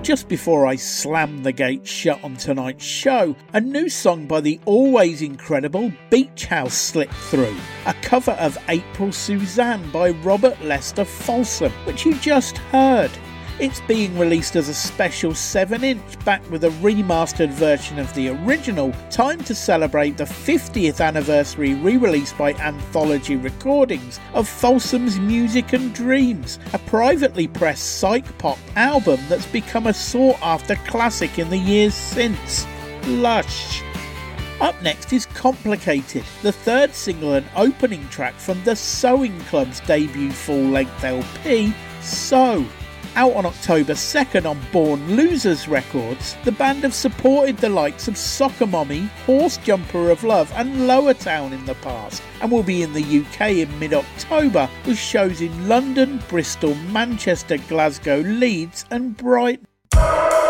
Just before I slam the gate shut on tonight's show, a new song by the always incredible Beach House slipped through, a cover of April Suzanne by Robert Lester Folsom, which you just heard. It's being released as a special 7-inch back with a remastered version of the original, timed to celebrate the 50th anniversary re-release by Anthology Recordings of Folsom's Music and Dreams, a privately pressed psych pop album that's become a sought-after classic in the years since. Lush. Up next is Complicated, the third single and opening track from the Sewing Club's debut full-length LP, So. Out on October 2nd on Born Losers Records, the band have supported the likes of Soccer Mommy, Horse Jumper of Love and Lower Town in the past, and will be in the UK in mid-October with shows in London, Bristol, Manchester, Glasgow, Leeds and Brighton.